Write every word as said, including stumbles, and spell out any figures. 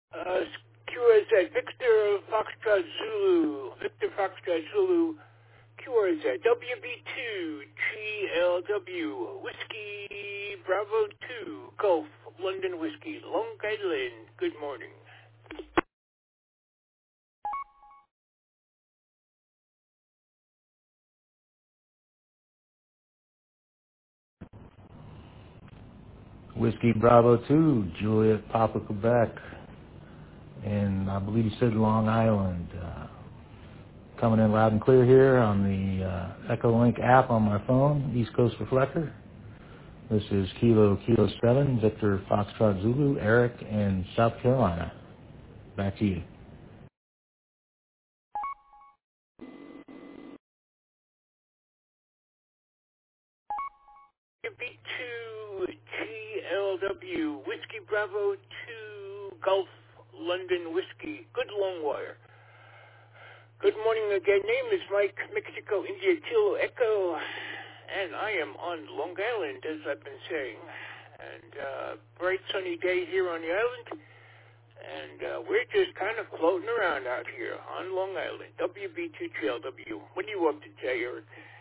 Uh, Q R Z, Victor Foxtrot Zulu, Victor Foxtrot Zulu, Q R Z, W B two, G L W, Whiskey Bravo two, Gulf, London Whiskey, Long Island. Good morning. Whiskey Bravo two, Juliet Papa Quebec, and I believe you said Long Island. Uh, coming in loud and clear here on the uh, EchoLink app on my phone, East Coast Reflector. This is Kilo Kilo seven, Victor Foxtrot Zulu, Eric in South Carolina. Back to you. W B two, G L W, Whiskey Bravo two, Gulf, London Whiskey, good long wire. Good morning again. Name is Mike, Mexico, India, Kilo Echo, and I am on Long Island, as I've been saying. And uh, bright sunny day here on the island, and uh, we're just kind of floating around out here on Long Island. W B two G L W. What are you up to, Jay, Eric?